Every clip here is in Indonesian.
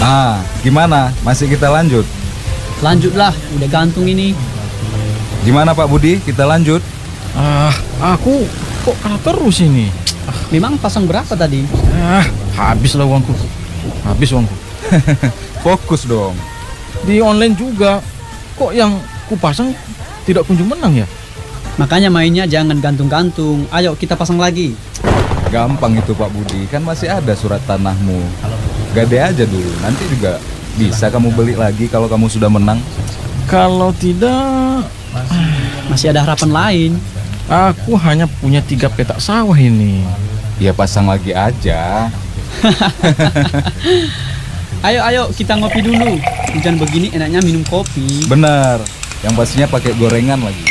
Gimana? Masih kita lanjut? Lanjutlah, udah gantung ini. Gimana Pak Budi? Kita lanjut? Aku kok kalah terus ini. Memang pasang berapa tadi? Habislah uangku. Habis uangku. Fokus dong. Di online juga. Kok yang ku pasang tidak kunjung menang ya? Makanya mainnya jangan gantung-gantung. Ayo kita pasang lagi. Gampang itu Pak Budi, kan masih ada surat tanahmu. Gade aja dulu, nanti juga bisa kamu beli lagi kalau kamu sudah menang. Kalau tidak, Masih ada harapan lain. aku hanya punya 3 petak sawah ini. Ya pasang lagi aja. Ayo kita ngopi dulu. Hujan begini enaknya minum kopi. Bener, yang pastinya pakai gorengan lagi.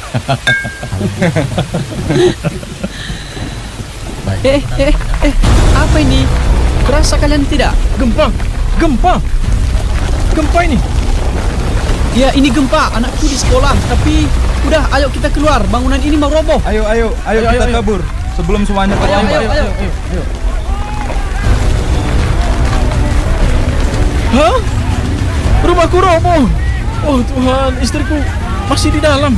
Apa ini? Terasa kalian tidak? Gempa ini. Ya ini gempa, anakku di sekolah. Tapi udah, ayo kita keluar. Bangunan ini mau roboh. Ayo kita kabur sebelum semuanya terlambat. Ayo. Hah? Rumahku roboh. Oh Tuhan, istriku masih di dalam.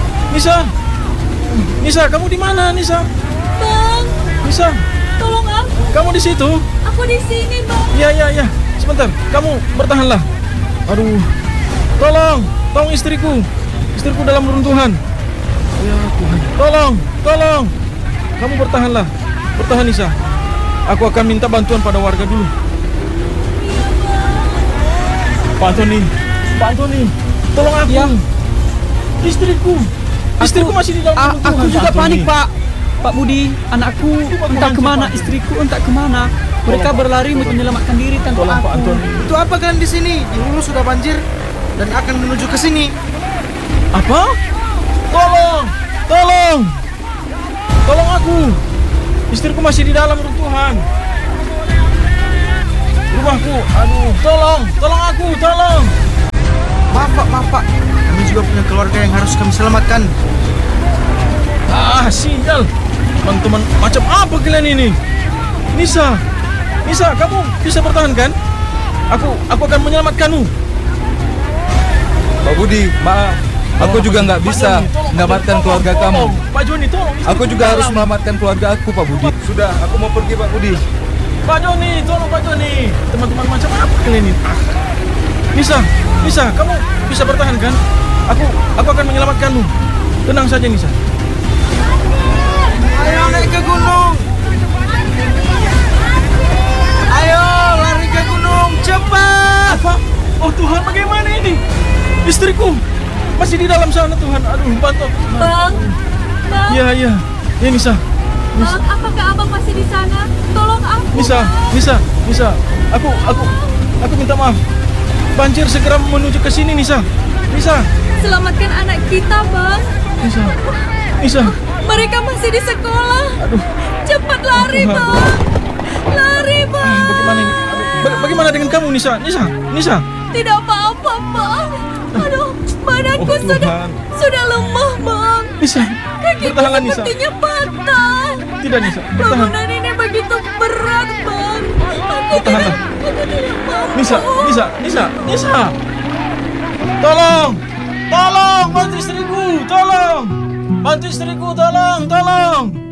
Nisa, kamu di mana, Nisa? Bang, Nisa, tolong aku. kamu di situ? Aku di sini, Bang. Iya. Sebentar, kamu bertahanlah. Aduh, tolong istriku. Istriku dalam runtuhan. Ya Tuhan, tolong. Kamu bertahanlah. Bertahan, Nisa. Aku akan minta bantuan pada warga dulu. Pak Antoni, tolong aku. Ya. Istriku masih di dalam runtuhan. Aku juga Pak Antoni. panik, Pak Budi, anakku entah kemana, istriku entah kemana. Mereka berlari untuk menyelamatkan diri tanpa Tolong, Pak aku. Antoni. Itu apa kalian di sini? Di hulu sudah banjir dan akan menuju ke sini. Apa? Tolong aku. Istriku masih di dalam runtuhan. Rumahku, aduh, tolong aku. Maaf Pak. Kami juga punya keluarga yang harus kami selamatkan. Sial. Teman-teman, macam apa kalian ini? Nisa, kamu bisa bertahan kan? Aku akan menyelamatkanmu. Pak Budi, maaf. Aku juga nggak bisa menyelamatkan keluarga kamu. Pak Joni, tolong. Aku juga harus menyelamatkan keluarga aku, Pak Budi. Sudah, aku mau pergi, Pak Budi. Pak Joni, tolong Pak Joni. Teman-teman, macam apa kalian ini? Nisa, kamu bisa bertahan kan? Aku akan menyelamatkanmu. Tenang saja, Nisa. Ayo naik ke gunung. Ayo lari ke gunung, cepat. Apa? Oh Tuhan, bagaimana ini? Istriku masih di dalam sana, Tuhan. Aduh, bantu. Bang. Iya, Nisa. Bang, apakah Abang masih di sana? Tolong aku. Nisa. Aku minta maaf. Banjir segera menuju ke sini, Nisa. Selamatkan anak kita, Bang. Nisa. Mereka masih di sekolah. Aduh. Cepat lari, Tuhan. Bang. Lari, Bang. Bagaimana ini? Bagaimana dengan kamu, Nisa? Tidak apa-apa, Bang. Aduh, badanku Oh, Tuhan. sudah lemah, Bang. Nisa, Kakiku bertahanlah, Nisa. sepertinya patah. Tidak, Nisa, bertahan. Bangunan ini begitu berat, Bang. Aku Bertahanlah. tidak mampu. Nisa. Tolong, bantu istriku, tolong.